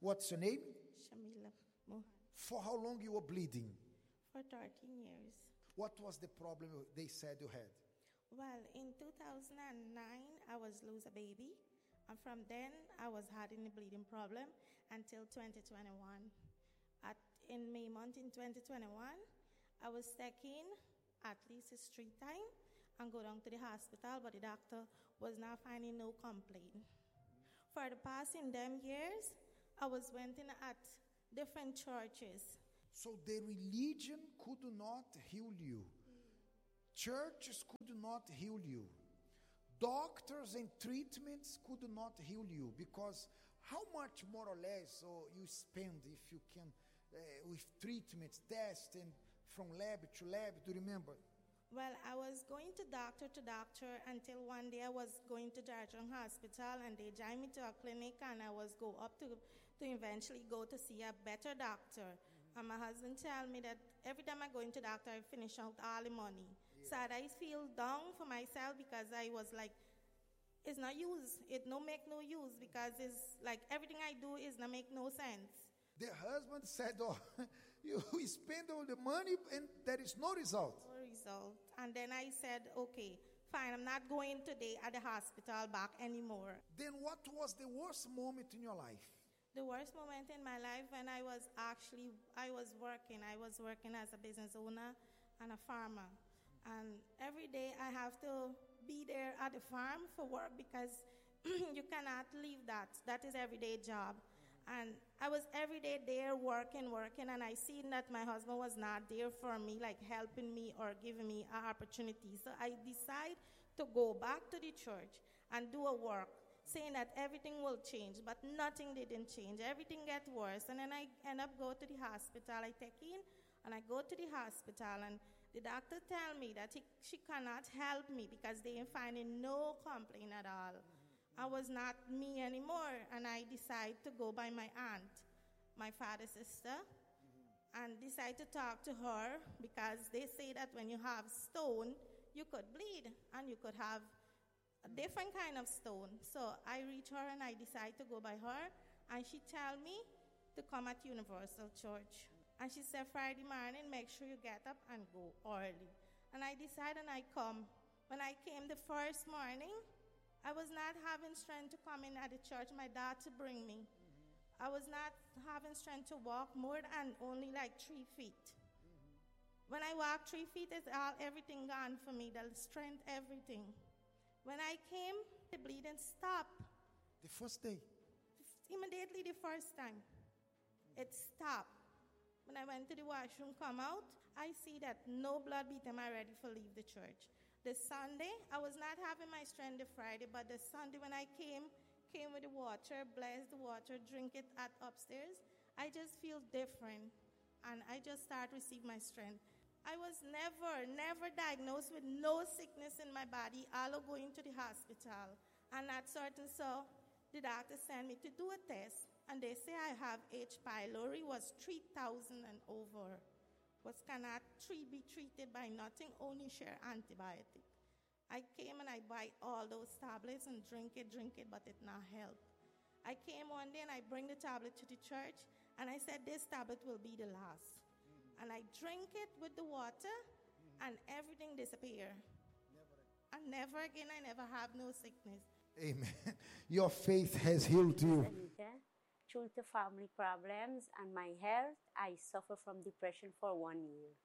What's your name? Shamila Mohan. For how long you were bleeding? For 13 years. What was the problem they said you had? Well, in 2009, I was lose a baby. And from then, I was having a bleeding problem until 2021. In May month in 2021, I was taking at least a street time and go down to the hospital, but the doctor was not finding no complaint. For the past in them years, I was went in at different churches. So the religion could not heal you. Churches could not heal you. Doctors and treatments could not heal you, because how much more or less you spend if you can with treatments, tests, and from lab to lab? Do you remember? Well, I was going to doctor until one day I was going to Georgetown Hospital, and they joined me to a clinic, and I was go up to eventually go to see a better doctor. And my husband tell me that every time I go into doctor, I finish out all the money. Yeah. So I feel down for myself, because I was like, it's not use. It no make no use, because it's like everything I do is not make no sense. The husband said, oh, you spend all the money and there is no result. No result. And then I said, okay, fine, I'm not going today at the hospital back anymore. Then what was the worst moment in your life? The worst moment in my life when I was working. I was working as a business owner and a farmer. And every day I have to be there at the farm for work, because you cannot leave that. That is everyday job. And I was every day there working, and I seen that my husband was not there for me, like helping me or giving me an opportunity. So I decided to go back to the church and do a work, saying that everything will change, but nothing didn't change. Everything get worse. And then I end up go to the hospital. I take in, and I go to the hospital, and the doctor tell me that she cannot help me because they ain't finding no complaint at all. I was not me anymore, and I decided to go by my aunt, my father's sister, and decide to talk to her, because they say that when you have stone, you could bleed, and you could have a different kind of stone. So I reach her, and I decide to go by her, and she tell me to come at Universal Church. And she said, Friday morning, make sure you get up and go early. And I decided, and I come. When I came the first morning, I was not having strength to come in at the church. My dad to bring me. I was not having strength to walk more than only like 3 feet. When I walk 3 feet, it's everything gone for me, the strength, everything. When I came, the bleeding stopped. The first day? Immediately the first time. It stopped. When I went to the washroom, come out, I see that no blood beat, am I ready for leave the church. The Sunday, I was not having my strength the Friday, but the Sunday when I came with the water, bless the water, drink it at upstairs, I just feel different, and I just start to receive my strength. I was never diagnosed with no sickness in my body, all of going to the hospital. And at certain, so the doctor sent me to do a test, and they say I have H. pylori, was 3,000 and over. Was cannot be treated by nothing, only share antibiotic. I came and I buy all those tablets and drink it, but it not help. I came one day and I bring the tablet to the church, and I said, this tablet will be the last. And I drink it with the water, and everything disappear. And never again, I never have no sickness. Amen. Your faith has healed you. Due to family problems and my health, I suffer from depression for 1 year.